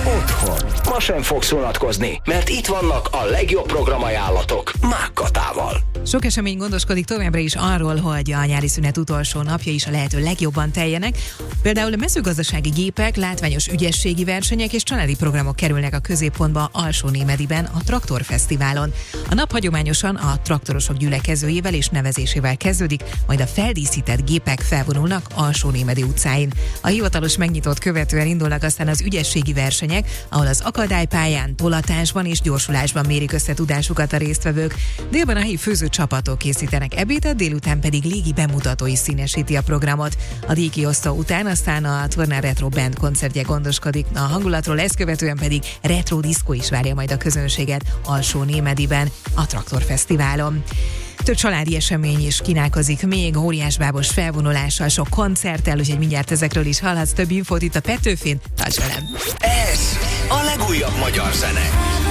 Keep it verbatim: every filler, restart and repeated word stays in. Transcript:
Otthon. Ma sem fogsz unatkozni, mert itt vannak a legjobb programajánlatok Mák Katával. Sok esemény gondoskodik továbbra is arról, hogy a nyári szünet utolsó napja is a lehető legjobban teljenek. Például a mezőgazdasági gépek, látványos ügyességi versenyek és családi programok kerülnek a középpontba Alsónémediben, a Traktorfesztiválon. A nap hagyományosan a traktorosok gyülekezőjével és nevezésével kezdődik, majd a feldíszített gépek felvonulnak Alsónémedi utcáin. A hivatalos megnyitott követően indulnak aztán az ügyességi versenyek, ahol az akadálypályán, tolatásban és gyorsulásban mérik össze tudásukat a résztvevők. Délben a helyi főző csapatok készítenek ebédet, délután pedig légi bemutató is színesíti a programot. A díjkiosztó után aztán a Tornár Retro Band koncertje gondoskodik a hangulatról, ezt követően pedig retro diszkó is várja majd a közönséget Alsónémediben, a Traktorfesztiválon. Több családi esemény is kínálkozik még, óriásbábos felvonulással, sok koncerttel, úgyhogy mindjárt ezekről is hallhatsz több infót itt a Petőfin. Tarts velem! Ez a legújabb magyar zene.